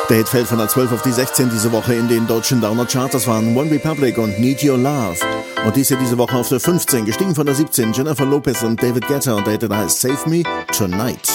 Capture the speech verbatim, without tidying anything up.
Der Hit fällt von der zwölf auf die sechzehn diese Woche in den deutschen Downer Charts. Das waren One Republic und Need Your Love. Und dies hier diese Woche auf der fünfzehn, gestiegen von der siebzehn, Jennifer Lopez und David Guetta. Und der Hit heißt Save Me Tonight.